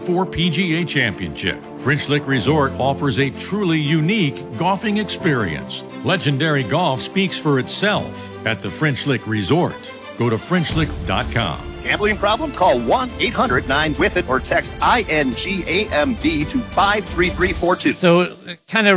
2024 PGA Championship. French Lick Resort offers a truly unique golfing experience. Legendary golf speaks for itself at the French Lick Resort. Go to FrenchLick.com. Gambling problem? Call 1-800-9-WITH-IT or text INGAMB to 53342. So kind of